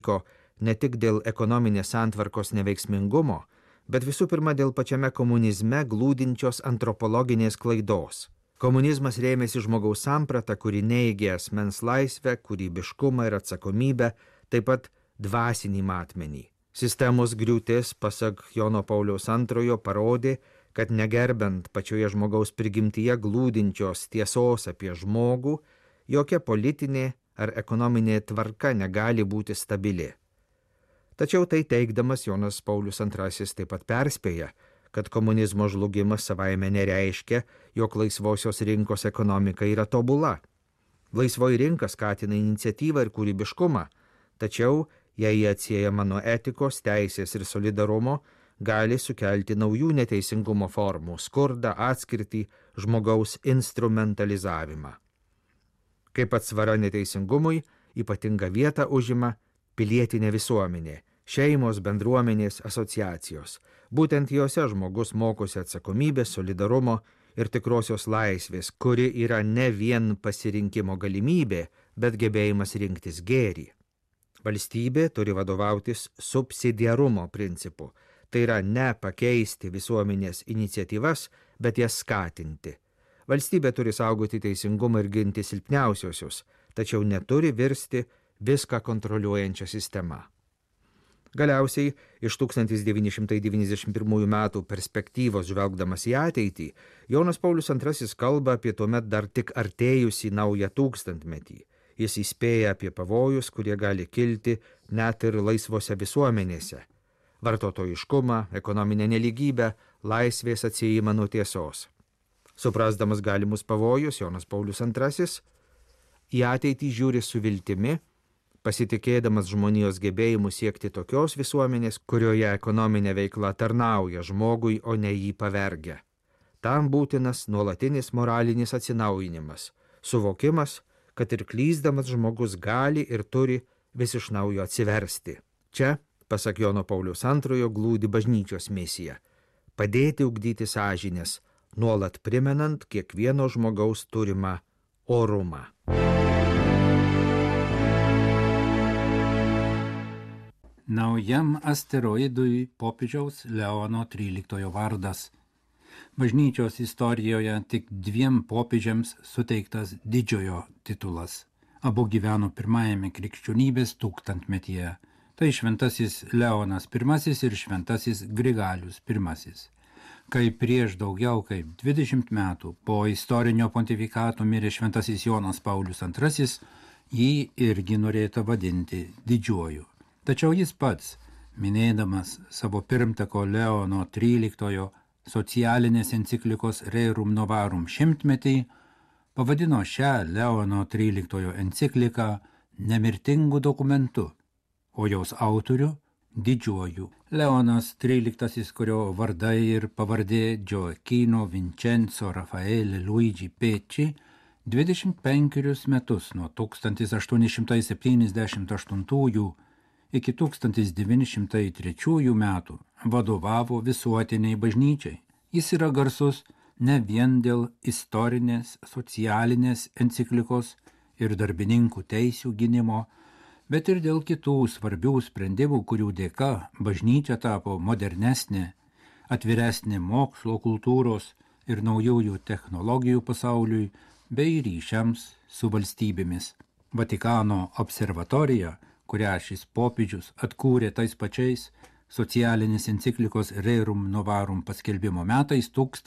ne tik dėl ekonominės santvarkos neveiksmingumo, bet visų pirma dėl pačiame komunizme glūdinčios antropologinės klaidos. Komunizmas rėmėsi žmogaus sampratą, kuri neigė asmens laisvę, kūrybiškumą ir atsakomybę, taip pat dvasinį matmenį. Sistemos griūtis, pasak Jono Pauliaus II, parodė, kad negerbent pačioje žmogaus prigimtyje glūdinčios tiesos apie žmogų, jokia politinė ar ekonominė tvarka negali būti stabili. Tačiau tai teigdamas Jonas Paulius II taip pat perspėja, kad komunizmo žlugimas savaime nereiškia, jog laisvosios rinkos ekonomika yra tobula. Laisvoji rinka skatina iniciatyvą ir kūrybiškumą, tačiau, jei jie atsiejama nuo etikos, teisės ir solidarumo, gali sukelti naujų neteisingumo formų – skurdą, atskirtį, žmogaus instrumentalizavimą. Kaip atsvara neteisingumui, ypatingą vietą užima pilietinė visuomenė, šeimos, bendruomenės, asociacijos. Būtent jose žmogus mokosi atsakomybės, solidarumo ir tikrosios laisvės, kuri yra ne vien pasirinkimo galimybė, bet gebėjimas rinktis gėrį. Valstybė turi vadovautis subsidiarumo principu, tai yra ne pakeisti visuomenės iniciatyvas, bet jas skatinti. Valstybė turi saugoti teisingumą ir ginti silpniausiosius, tačiau neturi virsti viską kontroliuojančią sistemą. Galiausiai, iš 1991 metų perspektyvos žvelgdamas į ateitį, Jonas Paulius II kalba apie tuomet dar tik artėjusį naują tūkstantmetį. Jis įspėja apie pavojus, kurie gali kilti net ir laisvose visuomenėse. Vartotojiškumą, ekonominę nelygybę, laisvės atsiejimą nuo tiesos. Suprasdamas galimus pavojus, Jonas Paulius II į ateitį žiūri su viltimi, pasitikėdamas žmonijos gebėjimu siekti tokios visuomenės, kurioje ekonominė veikla tarnauja žmogui, o ne jį pavergia. Tam būtinas nuolatinis moralinis atsinaujinimas, suvokimas, kad ir klysdamas žmogus gali ir turi vis iš naujo atsiversti. Čia, pasak Jono Pauliaus II, glūdi bažnyčios misija – padėti ugdyti sąžinės, nuolat primenant kiekvieno žmogaus turimą orumą. Naujam asteroidui popiežiaus Leono XIII vardas. Bažnyčios istorijoje tik 2 popiežiams suteiktas didžiojo titulas. Abu gyveno pirmajame krikščionybės tūkstantmetyje. Tai šventasis Leonas I ir šventasis Grigalius I. Kai prieš daugiau kaip 20 metų po istorinio pontifikato mirė šventasis Jonas Paulius II, jį irgi norėta vadinti didžiuoju. Tačiau jis pats, minėdamas savo pirmtako Leono XIII socialinės enciklikos Rerum Novarum 100-metį, pavadino šią Leono XIII encikliką nemirtingu dokumentu, o jos autorių didžiuoju. Leonas XIII, kurio vardai ir pavardė Gioacchino Vincenzo Raffaele Luigi Pecci, 25 metus nuo 1878 iki 1903 metų vadovavo visuotiniai bažnyčiai. Jis yra garsus ne vien dėl istorinės, socialinės enciklikos ir darbininkų teisių gynimo, bet ir dėl kitų svarbių sprendimų, kurių dėka bažnyčia tapo modernesnė, atviresnė mokslo, kultūros ir naujųjų technologijų pasauliui bei ryšiams su valstybėmis. Vatikano observatorija, kurią šis popiežius atkūrė tais pačiais socialinės enciklikos Rerum Novarum paskelbimo metais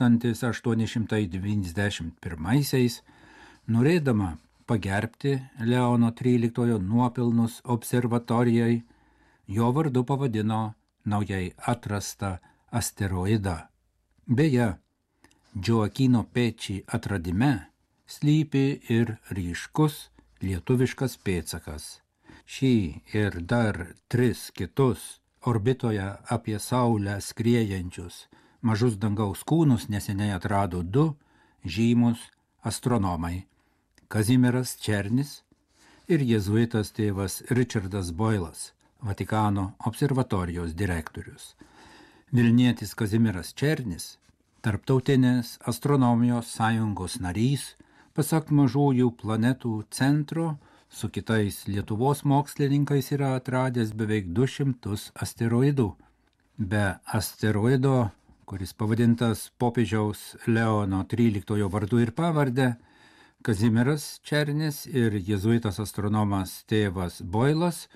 1891, norėdama pagerbti Leono XIII nuopelnus observatorijai, jo vardu pavadino naujai atrastą asteroidą. Beje, Gioacchino Pecci atradime slypi ir ryškus lietuviškas pėdsakas. Šį ir dar 3 kitus orbitoje apie Saulę skriejančius mažus dangaus kūnus neseniai atrado 2 žymus astronomai – Kazimieras Černis ir jėzuitas tėvas Richardas Boylas, Vatikano observatorijos direktorius. Vilnietis Kazimieras Černis, Tarptautinės astronomijos sąjungos narys, pasak Mažųjų planetų centro, su kitais Lietuvos mokslininkais yra atradęs beveik 200 asteroidų. Be asteroido, kuris pavadintas popiežiaus Leono XIII vardu ir pavarde, Kazimieras Černis ir jėzuitas astronomas tėvas Boilas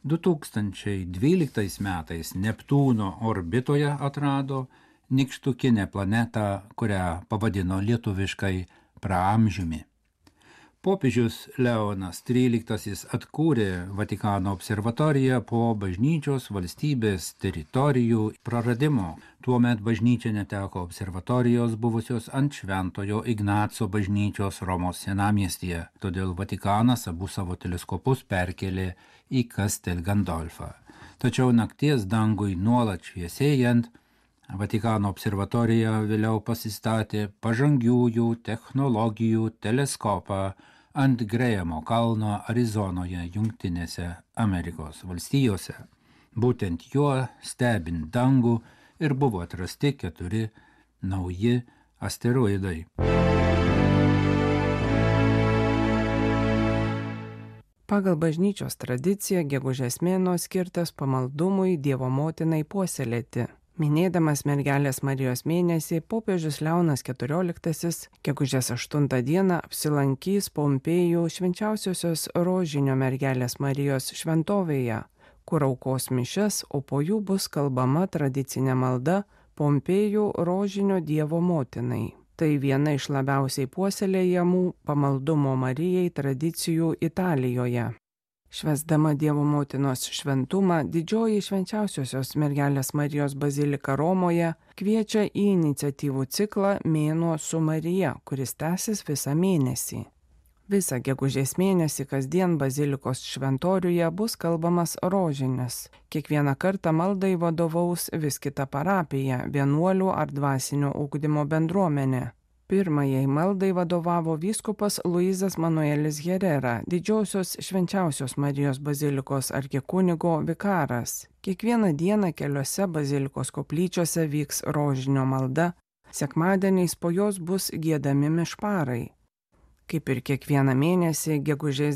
2012 metais Neptūno orbitoje atrado nykštukinę planetą, kurią pavadino lietuviškai Praamžiumi. Popiežius Leonas XIII atkūrė Vatikano observatoriją po bažnyčios valstybės teritorijų praradimo. Tuomet bažnyčia neteko observatorijos buvusios ant Šventojo Ignaco bažnyčios Romos senamiestyje, todėl Vatikanas abu savo teleskopus perkelė į Castel Gandolfą. Tačiau nakties dangui nuolat šviesėjant, Vatikano observatorija vėliau pasistatė pažangiųjų technologijų teleskopą ant Grėjamo kalno Arizonoje, Jungtinėse Amerikos valstijose. Būtent juo stebint dangų ir buvo atrasti 4 nauji asteroidai. Pagal bažnyčios tradiciją gegužės mėnuo skirtas pamaldumui Dievo motinai puoselėti. Minėdamas mergelės Marijos mėnesį, popiežius Leonas XIV gegužės 8 dieną apsilankys Pompėjų švenčiausiosios Rožinio mergelės Marijos šventovėje, kur aukos mišias, o po jų bus kalbama tradicinė malda Pompėjų Rožinio Dievo motinai. Tai viena iš labiausiai puoselėjamų pamaldumo Marijai tradicijų Italijoje. Švęsdama Dievo motinos šventumą, didžioji švenčiausiosios mergelės Marijos bazilika Romoje kviečia į iniciatyvų ciklą Mėnuo su Marija, kuris tęsis visą mėnesį. Visą gegužės mėnesį kasdien bazilikos šventoriuje bus kalbamas rožinis. Kiekvieną kartą maldai vadovaus vis kita parapija, vienuolių ar dvasinio ugdymo bendruomenė. Pirmajai maldai vadovavo vyskupas Luizas Manuelis Herrera, didžiosios švenčiausios Marijos bazilikos arkikunigo vikaras. Kiekvieną dieną keliose bazilikos koplyčiose vyks rožinio malda, sekmadieniais po jos bus giedami mišparai. Kaip ir kiekvieną mėnesį, gegužės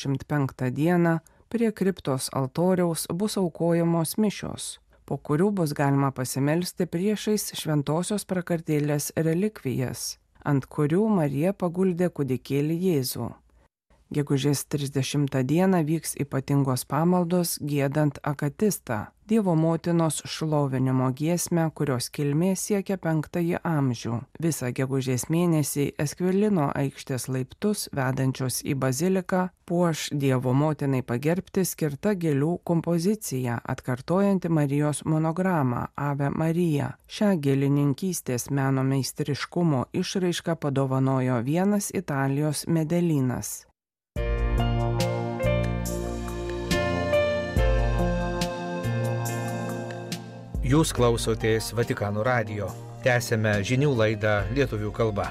25 dieną, prie kriptos altoriaus bus aukojamos mišios, po kurių bus galima pasimelsti priešais šventosios prakartėlės relikvijas, ant kurių Marija paguldė kūdikėlį Jėzų. Gegužės 30 dieną vyks ypatingos pamaldos giedant akatistą, Dievo motinos šlovinimo giesmę, kurios kilmė siekia 5 amžių. Visą gegužės mėnesį Eskvilino aikštės laiptus vedančios į baziliką puoš Dievo motinai pagerbti skirta gėlių kompozicija, atkartojanti Marijos monogramą Ave Marija. Šią gėlininkystės meno meistriškumo išraišką padovanojo vienas Italijos medelynas. Jūs klausotės Vatikano radijo. Tęsiame žinių laidą lietuvių kalba.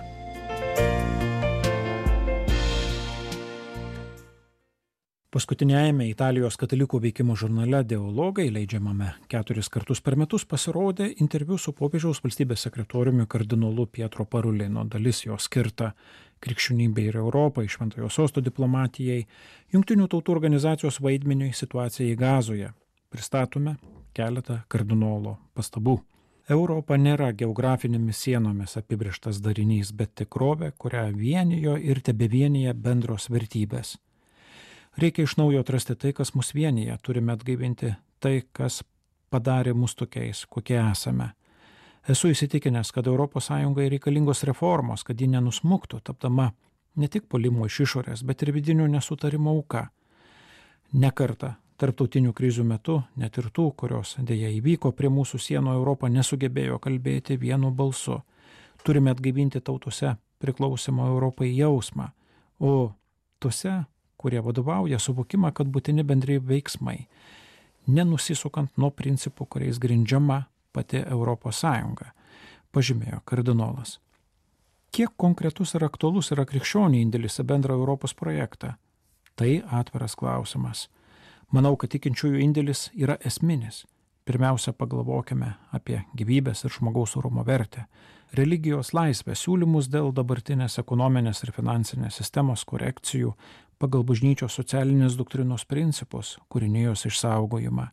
Paskutiniajame Italijos katalikų veikimo žurnale Dialogai, leidžiamame 4 kartus per metus, pasirodė interviu su popiežiaus valstybės sekretoriumi kardinolu Pietro Parulino. Dalis jo skirta krikščionybei ir Europai, Šventojo Sosto diplomatijai, Jungtinių tautų organizacijos vaidmeniui situacijai Gazoje. Pristatome keletą kardinolo pastabų. Europa nėra geografinėmis sienomis apibrėžtas darinys, bet tikrovė, kurią vienijo ir tebevienija bendros vertybės. Reikia iš naujo atrasti tai, kas mus vienyje, turime atgaivinti tai, kas padarė mus tokiais, kokie esame. Esu įsitikinęs, kad ES reikalingos reformos, kad ji nenusmuktų, tapdama ne tik puolimo iš išorės, bet ir vidinių nesutarimų auka. Ne kartą tarptautinių krizių metu, net ir tų, kurios dėja įvyko prie mūsų sienų, Europą nesugebėjo kalbėti vienu balsu. Turime atgaivinti tautose priklausimo Europai jausmą, o tose, kurie vadovauja, suvokimą, kad būtini bendri veiksmai, nenusisukant nuo principų, kuriais grindžiama pati ES, pažymėjo kardinolas. Kiek konkretus ir aktualus yra krikščionių indėlis į bendrą Europos projektą? Tai atviras klausimas. Manau, kad tikinčiųjų indėlis yra esminis. Pirmiausia, pagalvokime apie gyvybės ir žmogaus orumo vertę, religijos laisvę, siūlymus dėl dabartinės ekonominės ir finansinės sistemos korekcijų, pagal bažnyčios socialinės doktrinos principus, kūrinijos išsaugojimą,